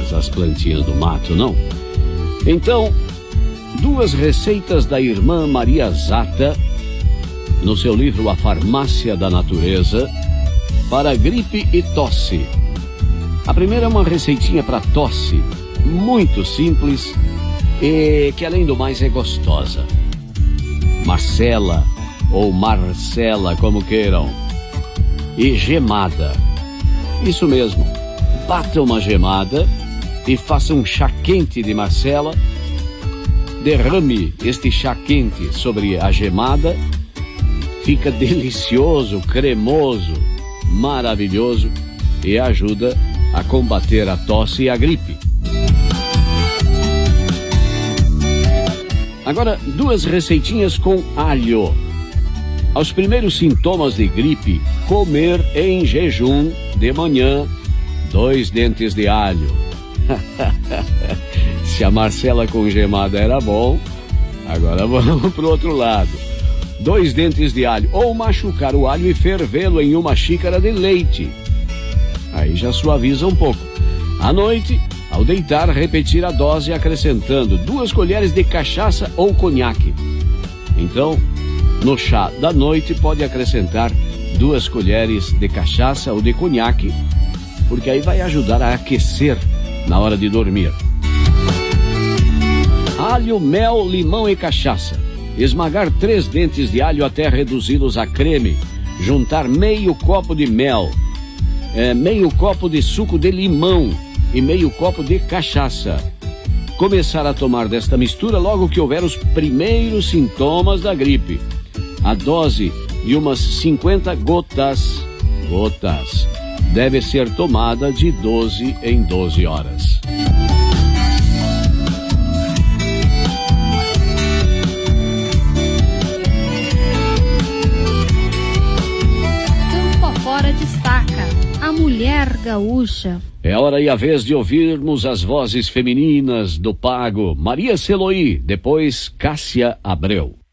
bonitas as plantinhas do mato, não? Então, 2 receitas da irmã Maria Zata, no seu livro A Farmácia da Natureza, para gripe e tosse. A primeira é uma receitinha para tosse, muito simples e que, além do mais, é gostosa. Marcela ou Marcela, como queiram. E gemada. Isso mesmo. Bata uma gemada e faça um chá quente de Marcela. Derrame este chá quente sobre a gemada. Fica delicioso, cremoso, maravilhoso e ajuda a combater a tosse e a gripe. Agora, 2 receitinhas com alho. Aos primeiros sintomas de gripe, comer em jejum de manhã 2 dentes de alho. Se a Marcela com gemada era bom, agora vamos pro outro lado. 2 dentes de alho, ou machucar o alho e fervê-lo em uma xícara de leite. Aí já suaviza um pouco. À noite, ao deitar, repetir a dose acrescentando 2 colheres de cachaça ou conhaque. Então, no chá da noite pode acrescentar 2 colheres de cachaça ou de conhaque, porque aí vai ajudar a aquecer na hora de dormir. Alho, mel, limão e cachaça. Esmagar 3 dentes de alho até reduzi-los a creme. Juntar meio copo de mel, meio copo de suco de limão e meio copo de cachaça. Começar a tomar desta mistura logo que houver os primeiros sintomas da gripe. A dose de umas 50 gotas deve ser tomada de 12 em 12 horas. Campo Afora destaca a mulher gaúcha. É hora e a vez de ouvirmos as vozes femininas do Pago. Maria Celoí, depois Cássia Abreu.